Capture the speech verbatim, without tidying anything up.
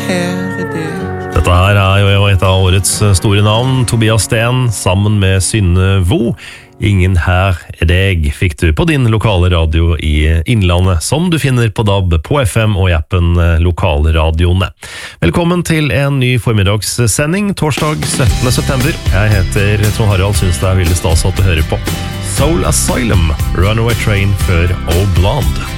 kære deg. Dette her er jo et av årets store navn, Tobias Sten, sammen med Synne Vo. Ingen her er deg, fikk du på din lokale radio i Innlandet, som du finner på D A B, på F M og i appen Lokalradioene. Velkommen til en ny formiddagssending, torsdag syttende september. Jeg heter Trond Harald, synes det er veldig stas at du hører på. Soul Asylum, Runaway Train før Old Blonde.